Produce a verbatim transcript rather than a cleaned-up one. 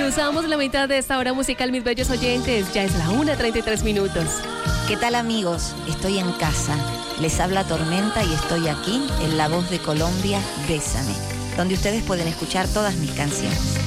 Cruzamos la mitad de esta hora musical, mis bellos oyentes. Ya es la una treinta y tres minutos. ¿Qué tal, amigos? Estoy en casa. Les habla Tormenta y estoy aquí en La Voz de Colombia, Bésame, donde ustedes pueden escuchar todas mis canciones.